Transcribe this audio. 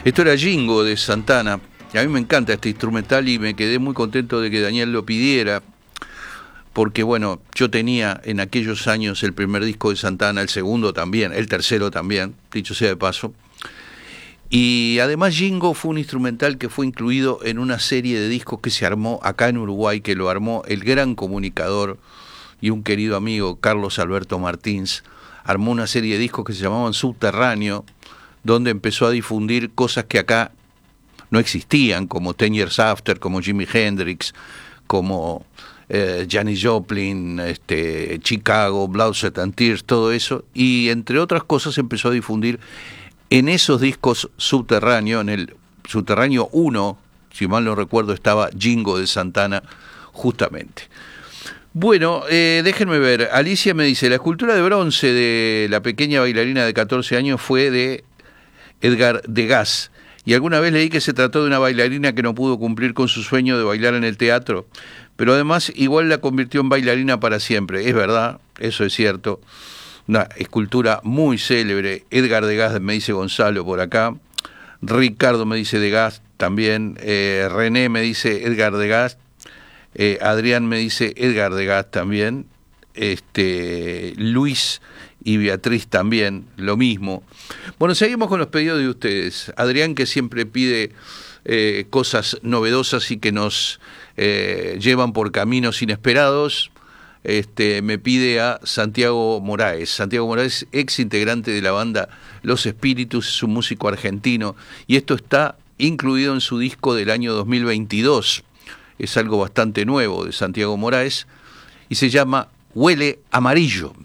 Esto era Jingo de Santana. A mí me encanta este instrumental y me quedé muy contento de que Daniel lo pidiera, porque bueno, yo tenía en aquellos años el primer disco de Santana, el segundo también, el tercero también, dicho sea de paso. Y además Jingo fue un instrumental que fue incluido en una serie de discos que se armó acá en Uruguay, que lo armó el gran comunicador y un querido amigo, Carlos Alberto Martins. Armó una serie de discos que se llamaban Subterráneo, donde empezó a difundir cosas que acá no existían, como Ten Years After, como Jimi Hendrix, como Janis Joplin, Chicago, Blood, Sweat and Tears, todo eso, y entre otras cosas empezó a difundir en esos discos Subterráneo. En el Subterráneo 1, si mal no recuerdo, estaba Jingo de Santana, justamente. Bueno, déjenme ver. Alicia me dice, la escultura de bronce de la pequeña bailarina de 14 años fue de Edgar Degas. Y alguna vez leí que se trató de una bailarina que no pudo cumplir con su sueño de bailar en el teatro, pero además igual la convirtió en bailarina para siempre. Es verdad, eso es cierto. Una escultura muy célebre. Edgar Degas, me dice Gonzalo por acá. Ricardo me dice Degas también. René me dice Edgar Degas. Adrián me dice Edgar Degas también. Luis y Beatriz también, lo mismo. Bueno, seguimos con los pedidos de ustedes. Adrián, que siempre pide cosas novedosas y que nos llevan por caminos inesperados, me pide a Santiago Moraes. Santiago Moraes, ex integrante de la banda Los Espíritus, es un músico argentino, y esto está incluido en su disco del año 2022. Es algo bastante nuevo de Santiago Moraes, y se llama Huele Amarillo.